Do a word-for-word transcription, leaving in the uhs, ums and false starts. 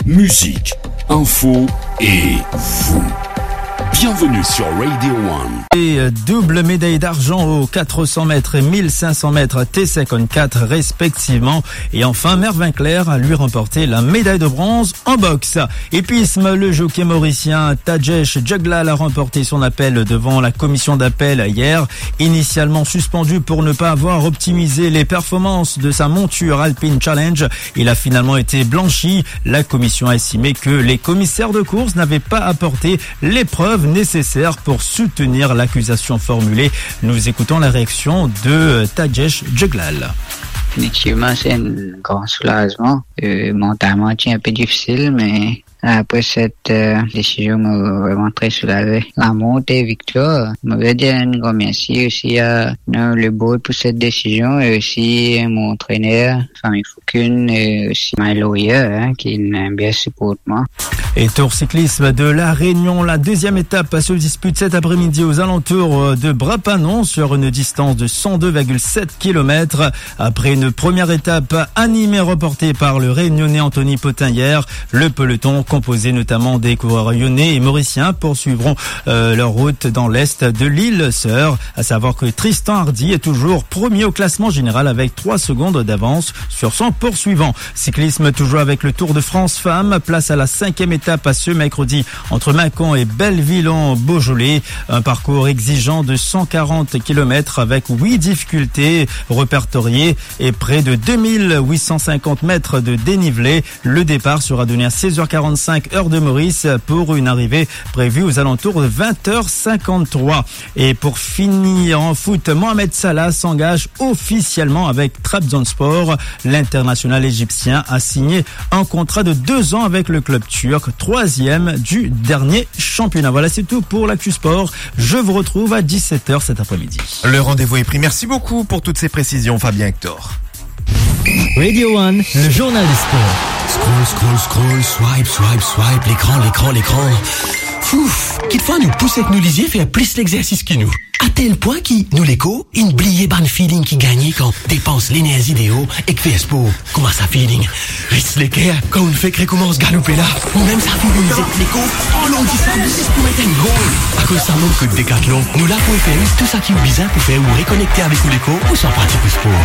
musique, info et vous. Bienvenue sur Radio One. Et double médaille d'argent aux quatre cents mètres et mille cinq cents mètres T cinquante-quatre respectivement. Et enfin, Mervyn Clair a lui remporté la médaille de bronze en boxe. Épisme, le jockey mauricien Tajesh Jeglal a remporté son appel devant la commission d'appel hier. Initialement suspendu pour ne pas avoir optimisé les performances de sa monture Alpine Challenge, il a finalement été blanchi. La commission a estimé que les commissaires de course n'avaient pas apporté les preuves nécessaires pour soutenir l'accusation formulée. Nous écoutons la réaction de Tajesh Jeglal. Définitivement, c'est un grand soulagement. Euh, mentalement, c'est un peu difficile, mais après cette euh, décision, m'a vraiment très soulagé. La montée victoire, je veux dire un grand merci aussi à non, le board pour cette décision et aussi à mon entraîneur, Famille Foucault, et aussi ma lawyer, hein, qui m'a bien supporté moi. Et Tour cyclisme de La Réunion, la deuxième étape se dispute cet après-midi aux alentours de Brapanon sur une distance de cent deux virgule sept kilomètres. Après une première étape animée reportée par le Réunionnais Anthony Potin hier, le peloton composé notamment des coureurs lyonnais et mauriciens poursuivront euh, leur route dans l'est de l'île Sœur. À savoir que Tristan Hardy est toujours premier au classement général avec trois secondes d'avance sur son poursuivant. Cyclisme toujours avec le Tour de France Femmes, place à la cinquième étape à ce mercredi entre Mâcon et Belleville-en-Beaujolais. Un parcours exigeant de cent quarante kilomètres avec huit difficultés répertoriées et près de deux mille huit cent cinquante mètres de dénivelé. Le départ sera donné à seize heures quarante-cinq heure de Maurice pour une arrivée prévue aux alentours de vingt heures cinquante-trois. Et pour finir en foot, Mohamed Salah s'engage officiellement avec Trabzonspor. L'international égyptien a signé un contrat de deux ans avec le club turc, troisième du dernier championnat. Voilà, c'est tout pour l'Actu Sport. Je vous retrouve à dix-sept heures cet après-midi. Le rendez-vous est pris. Merci beaucoup pour toutes ces précisions, Fabien Hector. Radio One, le journal du sport. Scroll, scroll, scroll, swipe, swipe, swipe, l'écran, l'écran, l'écran. Fouf, quelquefois nous pousse avec nous lisier faire plus l'exercice que nous. À tel point qui, nous l'écho, une bliée ban feeling qui gagne quand dépense l'énergie idéaux et que fait sport. Comment ça feeling? Reste l'équerre quand on fait que commence galoper là. Ou même ça feeling c'est l'écho. Oh l'on dit ça, c'est pour mettre un goal. À cause ça manque que de décathlon. Nous là pour faire tout ça qui est bizarre pour faire ou réconnecter avec l'écho ou sans pratique au sport.